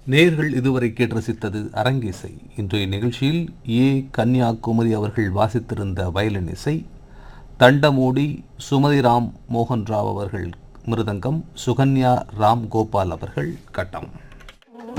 நேர்கள் இதுவரை கேட்டு ரசித்தது அரங்கிசை. இன்றைய நிகழ்ச்சியில் கன்னியாகுமரி அவர்கள் வாசித்திருந்த வயலின் இசை, தண்டமூடி சுமதி ராம் மோகன் ராவ் அவர்கள் மிருதங்கம், சுகன்யா ராம் கோபால் அவர்கள் கட்டம்.